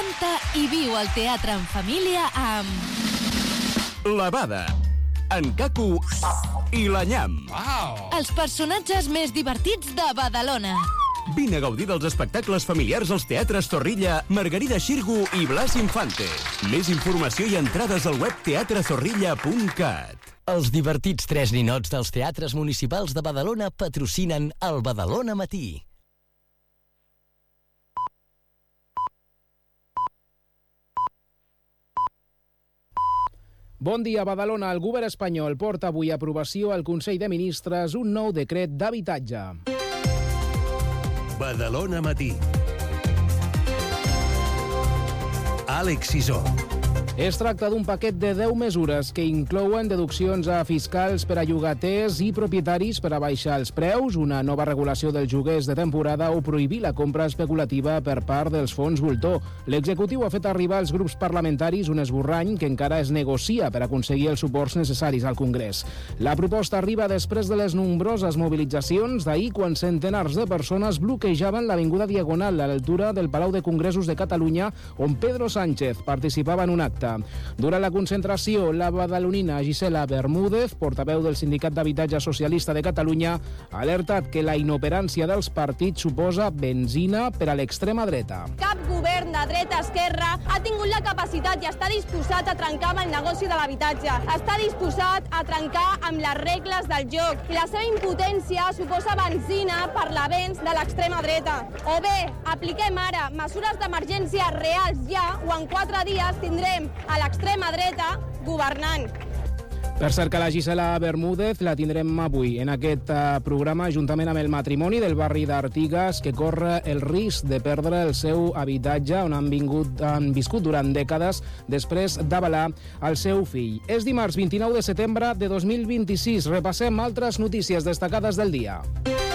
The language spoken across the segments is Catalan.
canta i viu el teatre en família amb... La Bada, en Caco i la Nyam. Wow. Els personatges més divertits de Badalona. Vine a gaudir dels espectacles familiars als teatres Zorrilla, Margarida Xirgu i Blas Infante. Més informació i entrades al web teatrezorrilla.cat. Els divertits 3 ninots dels teatres municipals de Badalona patrocinen el Badalona Matí. Bon dia, Badalona. El govern espanyol porta avui a aprovació al Consell de Ministres un nou decret d'habitatge. Badalona Matí. Àlex Sisó. Es tracta d'un paquet de 10 mesures que inclouen deduccions a fiscals per a llogaters i propietaris per a baixar els preus, una nova regulació dels lloguers de temporada o prohibir la compra especulativa per part dels fons voltor. L'executiu ha fet arribar als grups parlamentaris un esborrany que encara es negocia per aconseguir els suports necessaris al Congrés. La proposta arriba després de les nombroses mobilitzacions d'ahir quan centenars de persones bloquejaven l'Avinguda Diagonal a l'altura del Palau de Congressos de Catalunya, on Pedro Sánchez participava en un acte. Durant la concentració, la badalonina Gisela Bermúdez, portaveu del Sindicat d'Habitatge Socialista de Catalunya, ha alertat que la inoperància dels partits suposa benzina per a l'extrema dreta. Cap govern de dreta-esquerra ha tingut la capacitat i està disposat a trencar amb el negoci de l'habitatge. Està disposat a trencar amb les regles del joc. I la seva impotència suposa benzina per l'avenç de l'extrema dreta. O bé, apliquem ara mesures d'emergència reals ja, o en 4 dies tindrem a l'extrema dreta governant. Per cert que la Gisela Bermúdez la tindrem avui en aquest programa juntament amb el matrimoni del barri d'Artigas, que corre el risc de perdre el seu habitatge on han viscut durant dècades després d'avalar el seu fill. És dimarts 29 de setembre de 2026. Repassem altres notícies destacades del dia.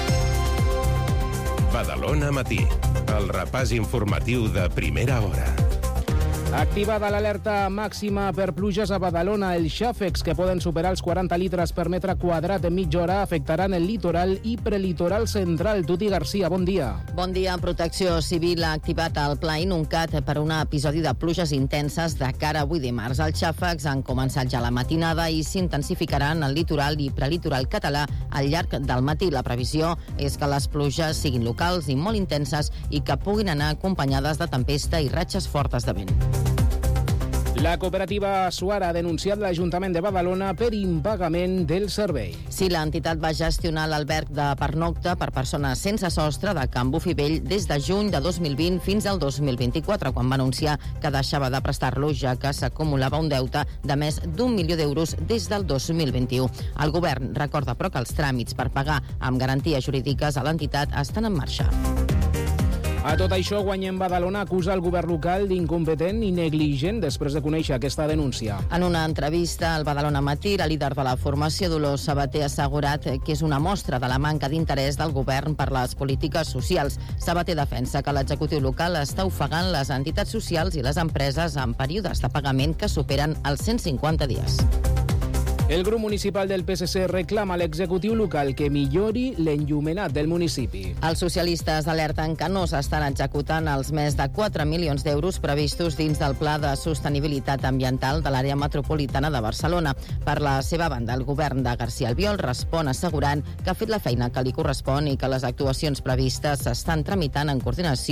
Badalona Matí. El repàs informatiu de primera hora. Activada l'alerta màxima per pluges a Badalona, els xàfecs que poden superar els 40 litres per metre quadrat en mitja hora afectaran el litoral i prelitoral central. Tuti Garcia, bon dia. Bon dia. Protecció Civil ha activat el Pla Inuncat per un episodi de pluges intenses de cara a avui dimarts. Els xàfecs han començat ja la matinada i s'intensificaran al litoral i prelitoral català al llarg del matí. La previsió és que les pluges siguin locals i molt intenses i que puguin anar acompanyades de tempesta i ratxes fortes de vent. La cooperativa Suara ha denunciat l'Ajuntament de Badalona per impagament del servei. Sí, l'entitat va gestionar l'alberg de pernocta per persones sense sostre de Can Bufivell des de juny de 2020 fins al 2024, quan va anunciar que deixava de prestar-lo, ja que s'acumulava un deute de més d'1 milió d'euros des del 2021. El govern recorda, però, que els tràmits per pagar amb garanties jurídiques a l'entitat estan en marxa. A tot això, Guanyem Badalona acusa el govern local d'incompetent i negligent després de conèixer aquesta denúncia. En una entrevista al Badalona Matí, la líder de la formació, Dolors Sabater, ha assegurat que és una mostra de la manca d'interès del govern per les polítiques socials. Sabater defensa que l'executiu local està ofegant les entitats socials i les empreses en períodes de pagament que superen els 150 dies. El grup municipal del PSC reclama a l'executiu local que millori l'enllumenat del municipi. Els socialistes alerten que no s'estan executant els més de 4 milions d'euros previstos dins del Pla de Sostenibilitat Ambiental de l'àrea metropolitana de Barcelona. Per la seva banda, el govern de García Albiol respon assegurant que ha fet la feina que li correspon i que les actuacions previstes s'estan tramitant en coordinació